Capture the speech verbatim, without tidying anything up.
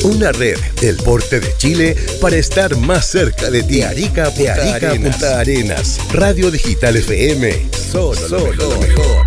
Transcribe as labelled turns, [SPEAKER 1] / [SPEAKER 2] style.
[SPEAKER 1] Una red del porte de Chile para estar más cerca de ti. De Arica a Punta, Arica, Arenas. Punta Arenas. Radio Digital F M. Solo, Solo lo mejor. Lo mejor.